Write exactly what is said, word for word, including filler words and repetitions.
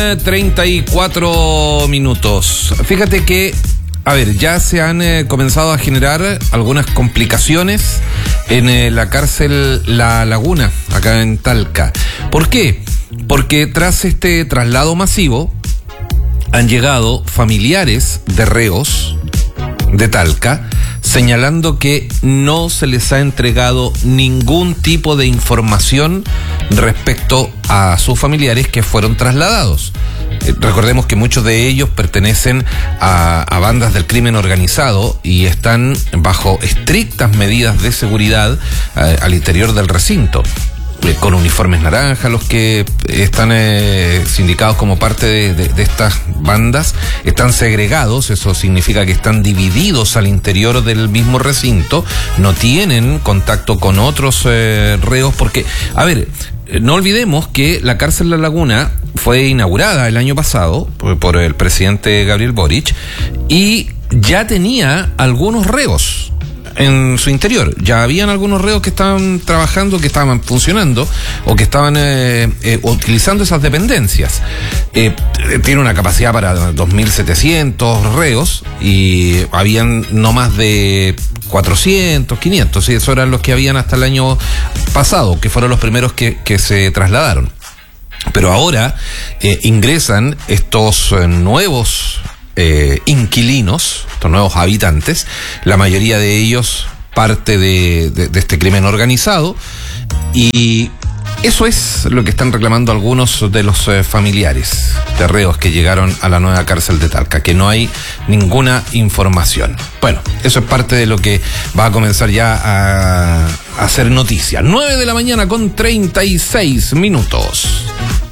treinta y cuatro minutos. Fíjate que, a ver, ya se han eh, comenzado a generar algunas complicaciones en eh, la cárcel La Laguna, acá en Talca. ¿Por qué? Porque tras este traslado masivo han llegado familiares de reos de Talca señalando que no se les ha entregado ningún tipo de información respecto a sus familiares que fueron trasladados. Eh, recordemos que muchos de ellos pertenecen a, a bandas del crimen organizado y están bajo estrictas medidas de seguridad eh, al interior del recinto. Con uniformes naranjas, los que están eh, sindicados como parte de, de, de estas bandas están segregados, eso significa que están divididos al interior del mismo recinto, no tienen contacto con otros eh, reos, porque, a ver, no olvidemos que la cárcel La Laguna fue inaugurada el año pasado por, por el presidente Gabriel Boric y ya tenía algunos reos en su interior. Ya habían algunos reos que estaban trabajando, que estaban funcionando o que estaban eh, eh, utilizando esas dependencias. Eh, tiene una capacidad para dos mil setecientos reos y habían no más de cuatrocientos, quinientos, y eso eran los que habían hasta el año pasado, que fueron los primeros que, que se trasladaron. Pero ahora eh, ingresan estos eh, nuevos Eh, inquilinos, estos nuevos habitantes, la mayoría de ellos parte de, de, de este crimen organizado, y eso es lo que están reclamando algunos de los eh, familiares de reos que llegaron a la nueva cárcel de Talca, que no hay ninguna información. Bueno, eso es parte de lo que va a comenzar ya a, a hacer noticia. nueve de la mañana con treinta y seis minutos.